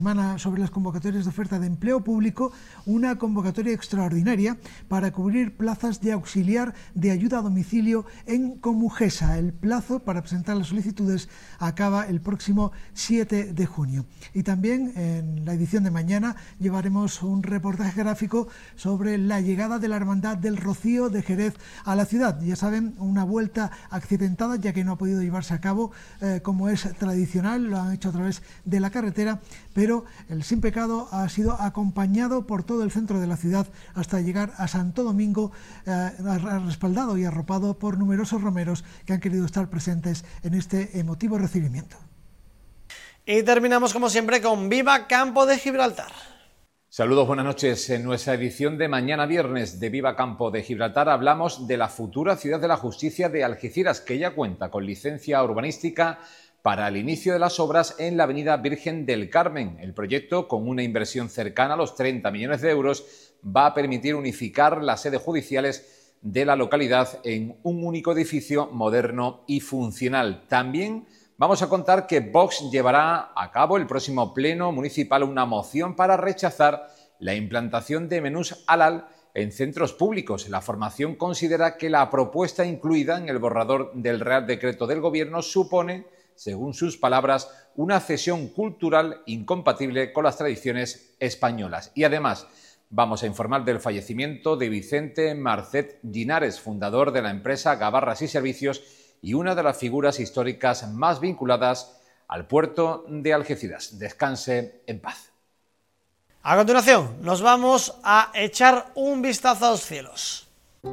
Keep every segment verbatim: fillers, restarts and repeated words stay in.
Semana sobre las convocatorias de oferta de empleo público, una convocatoria extraordinaria para cubrir plazas de auxiliar de ayuda a domicilio en Comujesa. El plazo para presentar las solicitudes acaba el próximo siete de junio. Y también en la edición de mañana llevaremos un reportaje gráfico sobre la llegada de la Hermandad del Rocío de Jerez a la ciudad. Ya saben, una vuelta accidentada ya que no ha podido llevarse a cabo eh, como es tradicional, lo han hecho a través de la carretera, pero el Sin Pecado ha sido acompañado por todo el centro de la ciudad hasta llegar a Santo Domingo, eh, respaldado y arropado por numerosos romeros que han querido estar presentes en este emotivo recibimiento. Y terminamos como siempre con Viva Campo de Gibraltar. Saludos, buenas noches. En nuestra edición de mañana viernes de Viva Campo de Gibraltar hablamos de la futura Ciudad de la Justicia de Algeciras, que ya cuenta con licencia urbanística para el inicio de las obras en la avenida Virgen del Carmen. El proyecto, con una inversión cercana a los treinta millones de euros, va a permitir unificar las sedes judiciales de la localidad en un único edificio moderno y funcional. También vamos a contar que Vox llevará a cabo el próximo pleno municipal una moción para rechazar la implantación de menús halal en centros públicos. La formación considera que la propuesta incluida en el borrador del Real Decreto del Gobierno supone, según sus palabras, una cesión cultural incompatible con las tradiciones españolas. Y además vamos a informar del fallecimiento de Vicente Marcet Linares, fundador de la empresa Gabarras y Servicios y una de las figuras históricas más vinculadas al puerto de Algeciras. Descanse en paz. A continuación nos vamos a echar un vistazo a los cielos.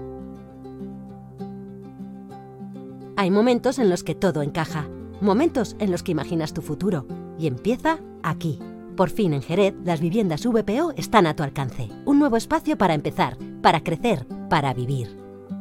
Hay momentos en los que todo encaja. Momentos en los que imaginas tu futuro. Y empieza aquí. Por fin en Jerez, las viviendas V P O están a tu alcance. Un nuevo espacio para empezar, para crecer, para vivir.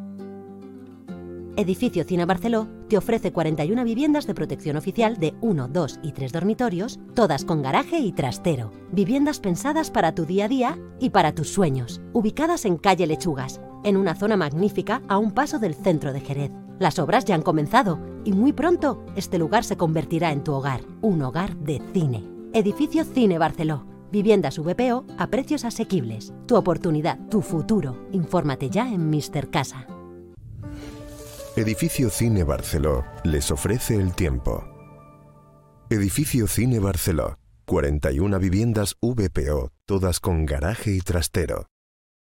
Edificio Cine Barceló te ofrece cuarenta y una viviendas de protección oficial de uno, dos y tres dormitorios, todas con garaje y trastero. Viviendas pensadas para tu día a día y para tus sueños. Ubicadas en calle Lechugas, en una zona magnífica a un paso del centro de Jerez. Las obras ya han comenzado y muy pronto este lugar se convertirá en tu hogar, un hogar de cine. Edificio Cine Barceló. Viviendas V P O a precios asequibles. Tu oportunidad, tu futuro. Infórmate ya en míster Casa. Edificio Cine Barceló les ofrece el tiempo. Edificio Cine Barceló. cuarenta y una viviendas V P O, todas con garaje y trastero.